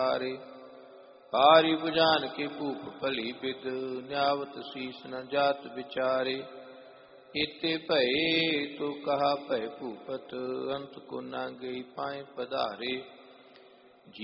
हारे। पारी बुझान के भूप भली बिद, न्यावत शीस न जात विचारे। इते भये तो कहा भय भूपत, अंत को न गई पाए पधारे।